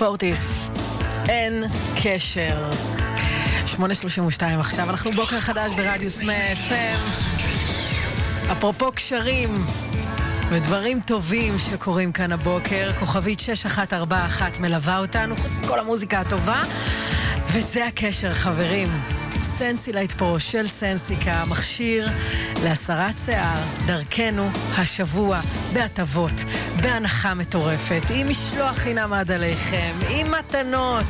פורטיס, אין קשר. 8:32 עכשיו, אנחנו בוקר חדש ברדיוס 100 FM. אפרופו קשרים ודברים טובים שקורים כאן הבוקר, כוכבית 6141 מלווה אותנו, חוץ מכל המוזיקה הטובה, וזה הקשר, חברים. סנסילייט פרו של סנסיקה, מכשיר להסרת שיער דרכנו השבוע בהטבות, בהנחה מטורפת, עם משלוח חינם עד עליכם, עם מתנות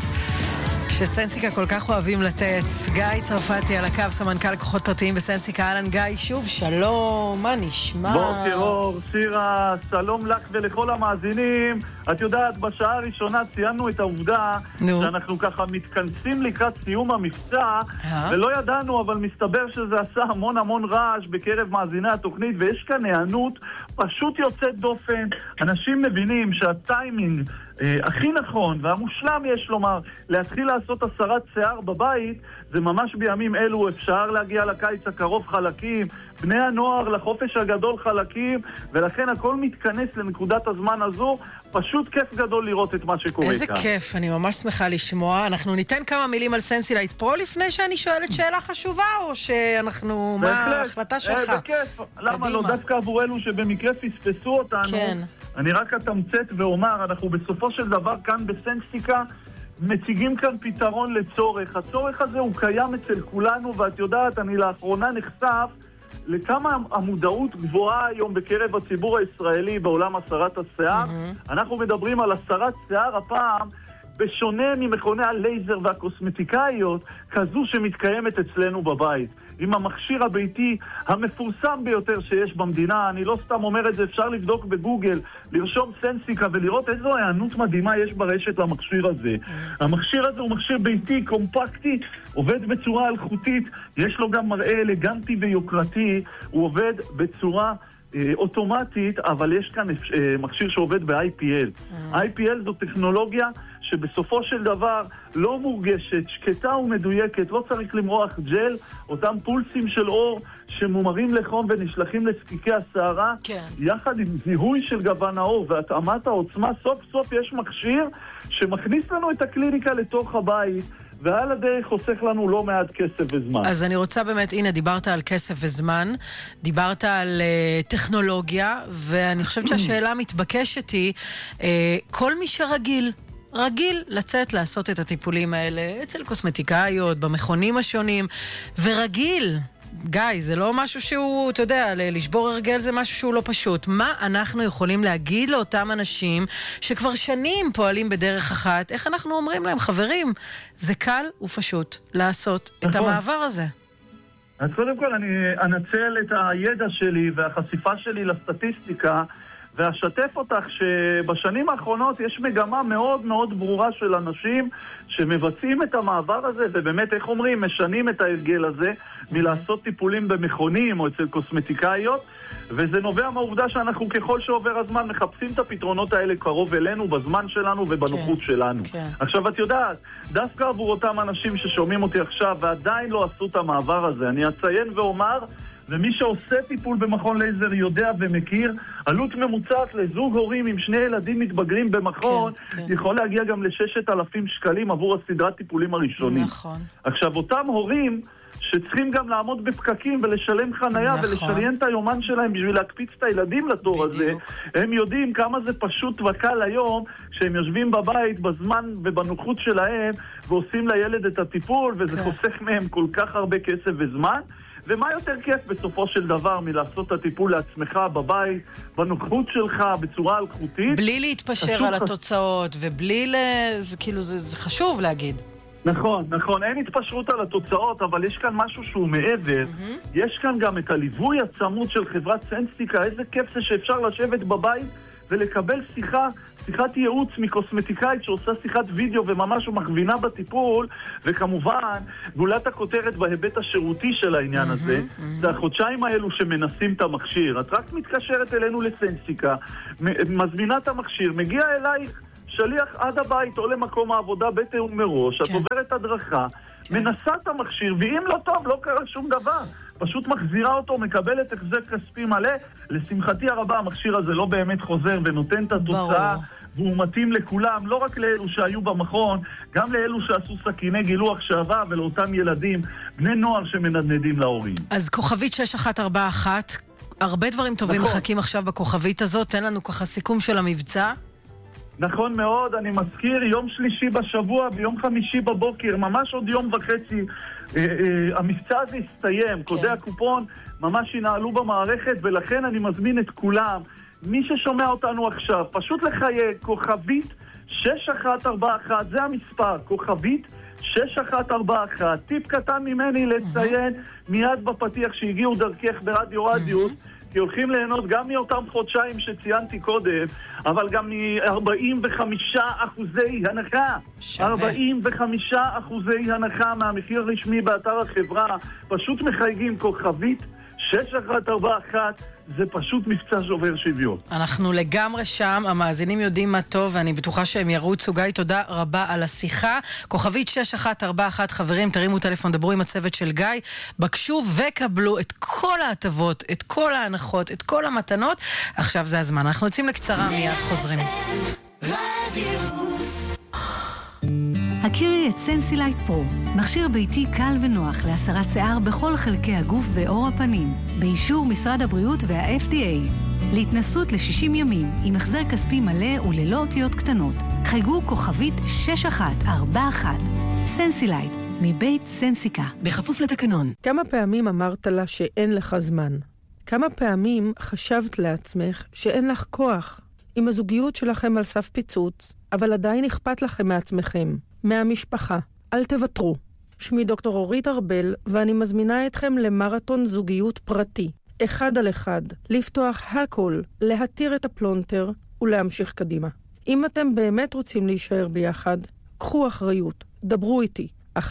שסנסיקה כל כך אוהבים לתת. גיא צרפתי על הקו, סמנכ"ל לקוחות פרטיים בסנסיקה. אהלן גיא, שוב שלום, מה נשמע? בוקר אור, שירה, שלום לך ולכל המאזינים. את יודעת, בשעה הראשונה ציינו את העובדה שאנחנו ככה מתכנסים לקראת סיום המבצע, ולא ידענו, אבל מסתבר שזה עשה המון רעש בקרב מאזיני התוכנית, ויש כאן הענות פשוט יוצאת דופן. אנשים מבינים שהטיימינג הכי נכון והמושלם, יש לומר, להתחיל לעשות הסרת שיער בבית, זה ממש בימים אלו. אפשר להגיע לקיץ הקרוב חלקים, בני הנוער לחופש הגדול חלקים, ולכן הכל מתכנס לנקודת הזמן הזו. פשוט כיף גדול לראות את מה שקורה איזה כאן. איזה כיף, אני ממש שמחה לשמוע. אנחנו ניתן כמה מילים על סנסילייט פרו לפני שאני שואלת שאלה חשובה, או שאנחנו, מה ההחלטה שלך? בכיף, למה לא? דווקא עבור אלו שבמקרה פספסו אותנו, כן. אני רק אתמצת ואומר, אנחנו בסופו של דבר כאן בסנסיקה מציגים כאן פתרון לצורך. הצורך הזה הוא קיים אצל כולנו, ואת יודעת, אני לאחרונה נחשף לכמה המודעות גבוהה היום בקרב הציבור הישראלי בעולם הסרת השיער. אנחנו מדברים על הסרת שיער הפעם בשונה ממכוני הלייזר והקוסמטיקאיות, כזו שמתקיימת אצלנו בבית. עם המכשיר הביתי המפורסם ביותר שיש במדינה. אני לא סתם אומר את זה, אפשר לבדוק בגוגל, לרשום סנסיקה ולראות איזו הענות מדהימה יש ברשת למכשיר הזה. המכשיר הזה הוא מכשיר ביתי, קומפקטי, עובד בצורה אלחוטית, יש לו גם מראה אלגנטי ויוקרתי, הוא עובד בצורה אוטומטית, אבל יש כאן מכשיר שעובד ב-IPL. IPL זו טכנולוגיה שבסופו של דבר לא מורגשת, שקטה ומדויקת, לא צריך למרוח ג'ל, אותם פולסים של אור שמומרים לחום ונשלחים לסקיקי השערה, כן. יחד עם זיהוי של גוון האור והתאמת העוצמה, סוף סוף יש מכשיר שמכניס לנו את הקליניקה לתוך הבית, ועל הדרך חוסך לנו לא מעט כסף וזמן. אז אני רוצה באמת, הנה, דיברת על כסף וזמן, דיברת על טכנולוגיה, ואני חושבת שהשאלה המתבקשת היא, כל מי שרגיל לצאת לעשות את הטיפולים האלה אצל קוסמטיקאיות, במכונים השונים, ורגיל, גיא, זה לא משהו שהוא, אתה יודע, לשבור הרגל זה משהו שהוא לא פשוט. מה אנחנו יכולים להגיד לאותם אנשים שכבר שנים פועלים בדרך אחת? איך אנחנו אומרים להם, חברים, זה קל ופשוט לעשות את המעבר הזה. אז קודם כל אני אנצל את הידע שלי והחשיפה שלי לסטטיסטיקה, ואשתף אותך שבשנים האחרונות יש מגמה מאוד מאוד ברורה של אנשים שמבצעים את המעבר הזה, ובאמת, איך אומרים, משנים את ההרגל הזה מלעשות טיפולים במכונים או אצל קוסמטיקאיות, וזה נובע מהעובדה שאנחנו ככל שעובר הזמן מחפשים את הפתרונות האלה קרוב אלינו, בזמן שלנו ובנוחות שלנו. עכשיו את יודעת, דווקא עבור אותם אנשים ששומעים אותי עכשיו ועדיין לא עשו את המעבר הזה, אני אציין ואומר, ומי שעושה טיפול במכון לייזר יודע ומכיר, עלות ממוצעת לזוג הורים עם שני ילדים מתבגרים במכון, יכול להגיע גם ל6,000 שקלים עבור הסדרת טיפולים הראשונים. נכון. עכשיו, אותם הורים שצריכים גם לעמוד בפקקים ולשלם חנייה ולשריין את היומן שלהם בשביל להקפיץ את הילדים לתור הזה, הם יודעים כמה זה פשוט וקל היום כשהם יושבים בבית בזמן ובנוחות שלהם ועושים לילד את הטיפול, וזה חוסך מהם כל כך הרבה כסף וזמן. ומה יותר כיף בסופו של דבר מלעשות את הטיפול לעצמך בבית, בנוחות שלך, בצורה אלחוטית? בלי להתפשר על התוצאות, ובלי זה כאילו, זה חשוב להגיד. נכון, אין התפשרות על התוצאות, אבל יש כאן משהו שהוא מעבר. יש כאן גם את הליווי הצמוד של חברת סנסיקה, איזה כיף זה שאפשר לשבת בבית ולקבל שיחת ייעוץ מקוסמטיקאית שעושה שיחת וידאו וממש מכווינה בטיפול, וכמובן גולת הכותרת בהיבט השירותי של העניין הזה, זה החודשיים האלו שמנסים את המכשיר. את רק מתקשרת אלינו לסנסיקה, מזמינה את המכשיר, מגיע אלייך שליח עד הבית או למקום העבודה בתיאום מראש, את עוברת הדרכה, מנסה את המכשיר, ואם לא טוב, לא קרה שום דבר. פשוט מחזירה אותו, מקבלת החזר כספי מלא. לשמחתי הרבה, המכשיר הזה לא באמת חוזר ונותן את התוצאה והוא מתאים לכולם, לא רק לאלו שהיו במכון, גם לאלו שעשו סכיני גילוח שעבה ולאותם ילדים, בני נוער שמנדנדים להורים. אז כוכבית 6141, הרבה דברים טובים מחכים עכשיו בכוכבית הזאת, תן לנו ככה סיכום של המבצע. נכון מאוד, אני מזכיר, יום שלישי בשבוע ויום חמישי בבוקר, ממש עוד יום וחצי, המבצע הזה הסתיים, קודי הקופון ממש ינעלו במערכת, ולכן אני מזמין את כולם, מי ששומע אותנו עכשיו, פשוט לחייג, כוכבית 6141, זה המספר, כוכבית 6141, טיפ קטן ממני לציין מיד בפתיח שהגיעו דרכך ברדיו רדיוס, כי הולכים ליהנות גם מאותם חודשיים שציינתי קודם, אבל גם מ-45% הנחה. 45% הנחה מהמחיר הרשמי באתר החברה. פשוט מחייגים כוכבית 6141, זה פשוט מבצע שובר שוויון. אנחנו לגמרי שם, המאזינים יודעים מה טוב, ואני בטוחה שהם ירוצו. גיא, תודה רבה על השיחה. כוכבית 6141, חברים, תרימו טלפון, דברו עם הצוות של גיא, בקשו וקבלו את כל ההטבות, את כל ההנחות, את כל המתנות. עכשיו זה הזמן. אנחנו יוצאים לקצרה, מיד חוזרים. הכירי את סנסילייט פרו, מכשיר ביתי קל ונוח להסרת שיער בכל חלקי הגוף ועור הפנים, באישור משרד הבריאות וה-FDA. להתנסות ל-60 ימים, עם החזר כספי מלא וללא אותיות קטנות. חייגו כוכבית 6141. סנסילייט, מבית סנסיקה. בכפוף לתקנון. כמה פעמים אמרת לה שאין לך זמן? כמה פעמים חשבת לעצמך שאין לך כוח? אם הזוגיות שלכם על סף פיצוץ, אבל עדיין אכפת לכם מעצמכם, מהמשפחה. אל תוותרו. שמי דוקטור אורית ארבל, ואני מזמינה אתכם למרתון זוגיות פרטי. 1 על 1. לפתוח הכל, להתיר את הפלונטר ולהמשיך קדימה. אם אתם באמת רוצים להישאר ביחד, קחו אחריות. דברו איתי. 1-700-703-703.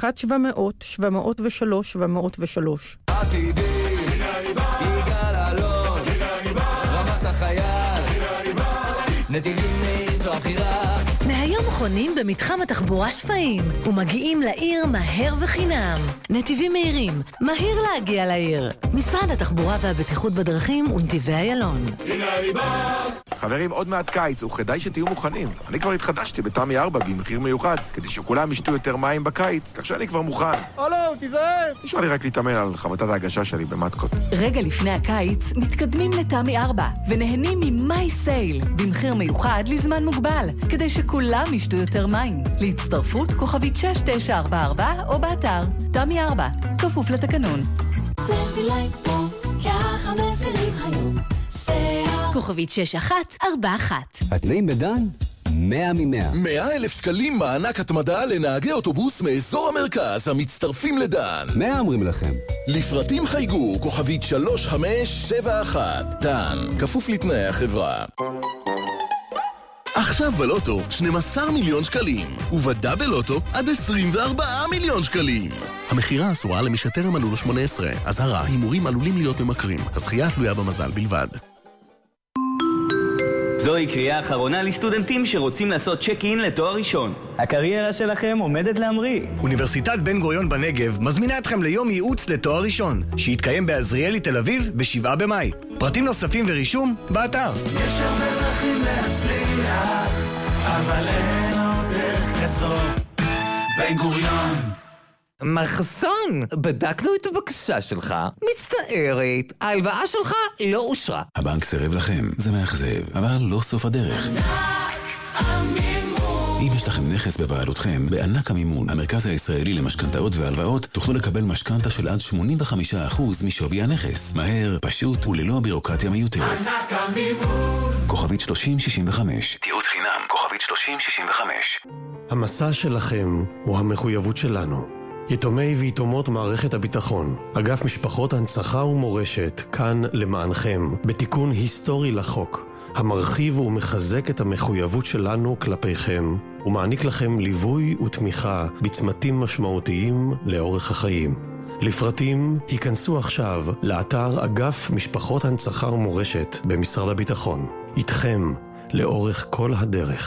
עתידי, יגאל אלון, רמת החייל, נתיבים מאיזו הבחירה. מהיום חונים במתחם התחבורה שפיים ומגיעים לעיר מהר וחינם. נתיבים מהירים, מהיר להגיע לעיר. משרד התחבורה והבטיחות בדרכים ונתיבי איילון. הנה אני בא. חברים, עוד מעט קיץ, וכדאי שתהיו מוכנים. אני כבר התחדשתי בתמי 4 במחיר מיוחד, כדי שכולם ישתו יותר מים בקיץ, כך שאני כבר מוכן. הלו, תיזהר. נשאר לי רק להתאמן על חמתת ההגשה שלי במתקות. רגע לפני הקיץ, מתקדמים לתמי 4 ונהנים ממי סייל, במחיר מיוחד לזמן מוגבל, כדי שכולם ישתו יותר מים. להצטרפות כוכבית 6944 או באתר תמי 4, כפוף לתקנון. סנסילייט פרו, ככה מסירים היום. כוכבית 6141. התנאים בדן? 100 מ-100. 100,000 שקלים מענק התמדה לנהגי אוטובוס מאזור המרכז המצטרפים לדן. 100 אומרים לכם. לפרטים חייגו כוכבית 3571. דן, כפוף לתנאי החברה. עכשיו בלוטו 12 מיליון שקלים, ובדאבל לוטו עד 24 מיליון שקלים. המחירה אסורה למי שטרם מלאו לו 18. אזהרה, הימורים עלולים להיות ממכרים. הזכייה תלויה במזל בלבד. זוהי קריאה אחרונה לסטודנטים שרוצים לעשות צ'ק-אין לתואר ראשון. הקריירה שלכם עומדת להמריא. אוניברסיטת בן גוריון בנגב מזמינה אתכם ליום ייעוץ לתואר ראשון, שיתקיים בעזריאלי תל אביב ב-7 במאי. פרטים נוספים ורישום באתר. יש הרבה דרכים להצליח, אבל אין עוד דרך כזאת. בן גוריון. מחסון, בדקנו את הבקשה שלך. מצטערת, ההלוואה שלך לא אושרה. הבנק סירב לכם, זה מאכזב, אבל לא סוף הדרך. אם יש לכם נכס בבעלותכם, בענק המימון, המרכז הישראלי למשכנתאות והלוואות, תוכלו לקבל משכנתה של עד 85% משווי הנכס. מהר, פשוט וללא בירוקרטיה מיותרת. ענק המימון. כוכבית 3065. תיעוץ חינם, כוכבית 3065. המסע שלכם הוא המחויבות שלנו. יתומי ויתומות מערכת הביטחון, אגף משפחות הנצחה ומורשת, כאן למענכם, בתיקון היסטורי לחוק, המרחיב ומחזק את המחויבות שלנו כלפיכם, ומעניק לכם ליווי ותמיכה בצמתים משמעותיים לאורך החיים. לפרטים, היכנסו עכשיו לאתר אגף משפחות הנצחה ומורשת במשרד הביטחון. איתכם, לאורך כל הדרך.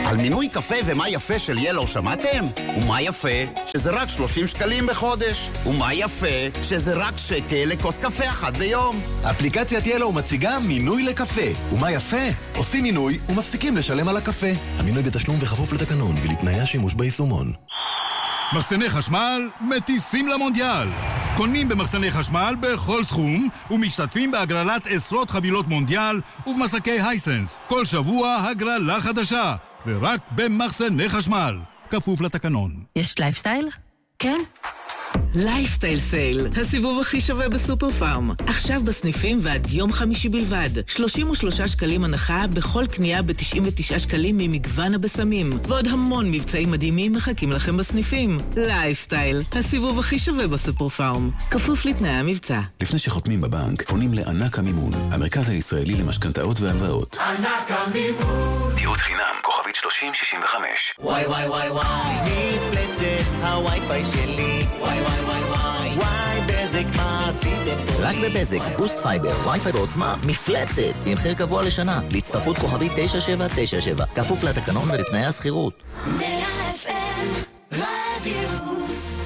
על מינוי קפה ומה יפה של ילו שמעתם? ומה יפה? שזה רק 30 שקלים בחודש. ומה יפה? שזה רק שקל לכוס קפה אחת ביום. אפליקציית ילו מציגה מינוי לקפה. ומה יפה? עושים מינוי ומפסיקים לשלם על הקפה. המינוי בתשלום וכפוף לתקנון ולתנאי השימוש ביישומון. מחסני חשמל מטיסים למונדיאל. קונים במחסני חשמל בכל סכום ומשתתפים בהגרלת עשרות חבילות מונדיאל ובמסקי הייסנס. כל שבוע הגרלה חדשה, ורק במחסני חשמל. כפוף לתקנון. יש לייפסטייל? כן. לייפסטייל סייל, הסיבוב הכי שווה בסופר פארם. עכשיו בסניפים ועד יום חמישי בלבד. 33 שקלים הנחה בכל קנייה ב-99 שקלים ממגוון הבשמים. ועוד המון מבצעים מדהימים מחכים לכם בסניפים. לייפסטייל, הסיבוב הכי שווה בסופר פארם. כפוף לתנאי המבצע. לפני שחותמים בבנק, פונים לענק המימון, המרכז הישראלי למשכנתאות והלוואות. ענק המימון. ייעוץ חינם, כוכבית 3065. וואי וואי וואי וואי, מפלצת הווי-פיי שלי. וואי וואי וואי וואי, וואי בזק מה עשיתם פה? רק בבזק, בוסט פייבר, וי-פיי בעוצמה, מפלצת, עם מחיר קבוע לשנה, להצטרפות כוכבית 9797, כפוף לתקנון ולתנאי הסחירות. 100 FM רדיוס.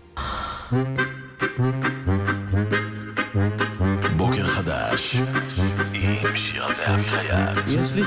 בוקר חדש עם שיר זהבי חייט.